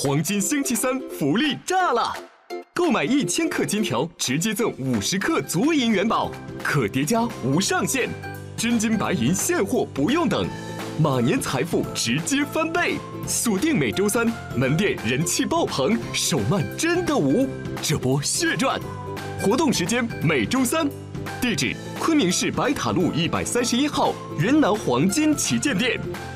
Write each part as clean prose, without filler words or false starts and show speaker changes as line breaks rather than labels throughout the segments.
黄金星期三福利炸了！购买1000克金条，直接赠50克足银元宝，可叠加无上限，真金白银现货不用等，马年财富直接翻倍！锁定每周三，门店人气爆棚，手慢真的无，这波血赚！活动时间每周三，地址昆明市白塔路131号云南黄金旗舰店。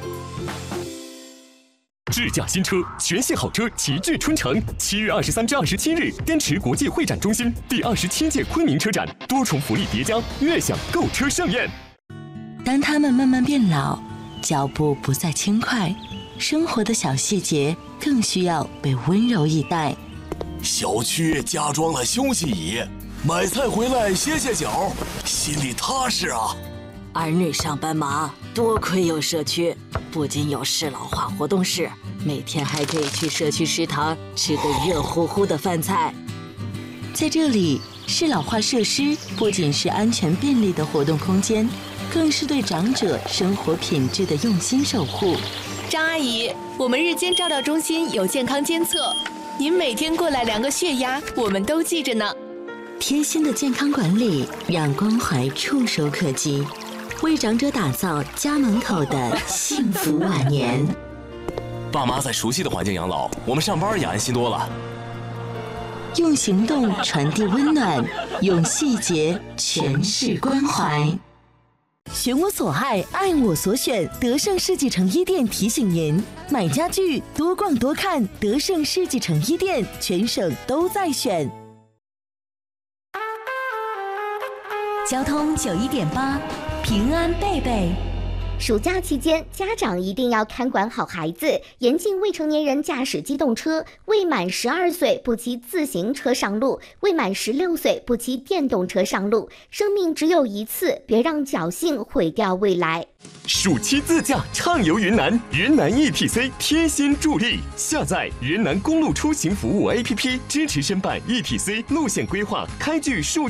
智驾新车，全系好车齐聚春城。7月23至27日，滇池国际会展中心第27届昆明车展，多重福利叠加，悦享购车盛宴。
当他们慢慢变老，脚步不再轻快，生活的小细节更需要被温柔以待。
小区加装了休息椅，买菜回来歇歇脚，心里踏实啊。
儿女上班忙，多亏有社区，不仅有适老化活动室，每天还可以去社区食堂吃个热乎乎的饭菜。
在这里，适老化设施不仅是安全便利的活动空间，更是对长者生活品质的用心守护。
张阿姨，我们日间照料中心有健康监测，您每天过来量个血压，我们都记着呢。
贴心的健康管理，让关怀触手可及，为长者打造家门口的幸福晚年。
爸妈在熟悉的环境养老，我们上班也安心多了。
用行动传递温暖，用细节诠释关怀。
选我所爱，爱我所选。德胜世纪城一店提醒您：买家具多逛多看，德胜世纪城一店全省都在选。
交通91.8，平安贝贝。
暑假期间，家长一定要看管好孩子，严禁未成年人驾驶机动车，未满12岁不骑自行车上路，未满16岁不骑电动车上路。生命只有一次，别让侥幸毁掉未来。
暑期自驾畅游云南，云南 ETC 贴心助力，下载云南公路出行服务 APP， 支持申办 ETC 路线规划，开具数